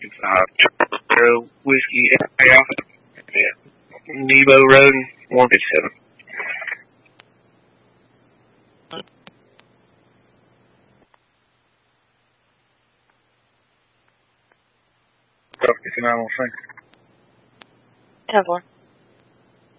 Whiskey Alpha. Yeah. Nebo Road, 157. It's 916. 10-4.